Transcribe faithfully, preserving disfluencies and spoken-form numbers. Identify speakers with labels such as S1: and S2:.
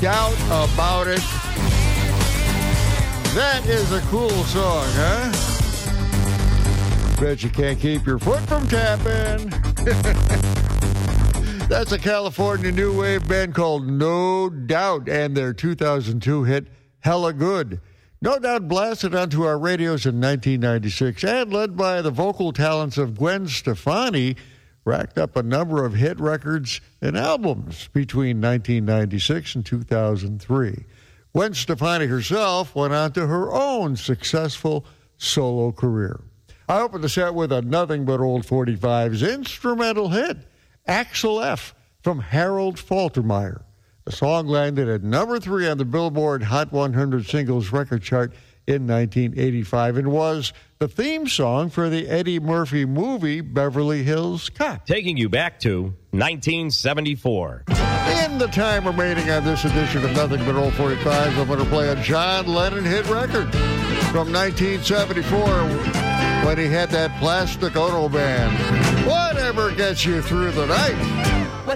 S1: doubt about it. That is a cool song, huh? Bet you can't keep your foot from tapping. That's a California new wave band called No Doubt and their two thousand two hit, Hella Good. No Doubt blasted onto our radios in nineteen ninety-six and, led by the vocal talents of Gwen Stefani, racked up a number of hit records and albums between nineteen ninety-six and two thousand three. Gwen Stefani herself went on to her own successful solo career. I opened the set with a Nothing But Old forty-fives instrumental hit, Axel F. from Harold Faltermeyer. The song landed at number three on the Billboard Hot one hundred Singles record chart in nineteen eighty-five and was the theme song for the Eddie Murphy movie Beverly Hills Cop.
S2: Taking you back to nineteen seventy-four.
S1: In the time remaining on this edition of Nothing But Old forty-fives, I'm going to play a John Lennon hit record from nineteen seventy-four when he had that Plastic Ono Band. Whatever gets you through the night.